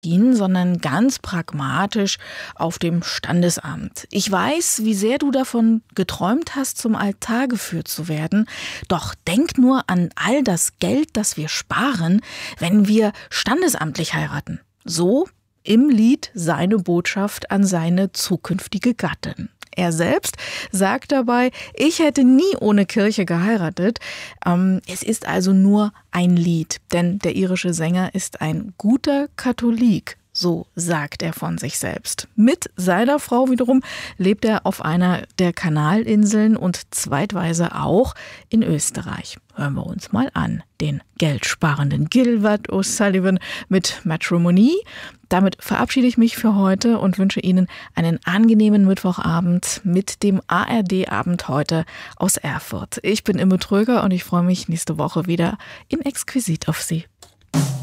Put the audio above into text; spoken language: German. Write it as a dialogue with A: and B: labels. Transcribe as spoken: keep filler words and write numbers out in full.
A: sondern ganz pragmatisch auf dem Standesamt. Ich weiß, wie sehr du davon geträumt hast, zum Altar geführt zu werden. Doch denk nur an all das Geld, das wir sparen, wenn wir standesamtlich heiraten. So im Lied seine Botschaft an seine zukünftige Gattin. Er selbst sagt dabei, ich hätte nie ohne Kirche geheiratet. Ähm, es ist also nur ein Lied, denn der irische Sänger ist ein guter Katholik. So sagt er von sich selbst. Mit seiner Frau wiederum lebt er auf einer der Kanalinseln und zweitweise auch in Österreich. Hören wir uns mal an, den geldsparenden Gilbert O'Sullivan mit Matrimony. Damit verabschiede ich mich für heute und wünsche Ihnen einen angenehmen Mittwochabend mit dem A R D-Abend heute aus Erfurt. Ich bin Imme Tröger und ich freue mich nächste Woche wieder in Exquisit auf Sie.